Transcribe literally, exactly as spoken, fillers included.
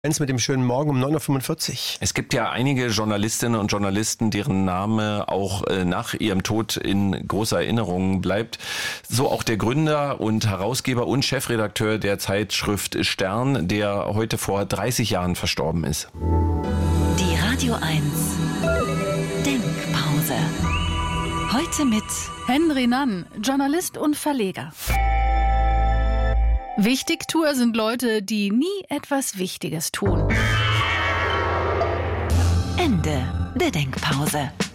Eins mit dem schönen Morgen um neun Uhr fünfundvierzig. Es gibt ja einige Journalistinnen und Journalisten, deren Name auch äh, nach ihrem Tod in großer Erinnerung bleibt. So auch der Gründer und Herausgeber und Chefredakteur der Zeitschrift Stern, der heute vor dreißig Jahren verstorben ist. Die Radio eins Denkpause. Heute mit Henry Nann, Journalist und Verleger. Wichtigtuer sind Leute, die nie etwas Wichtiges tun. Ende der Denkpause.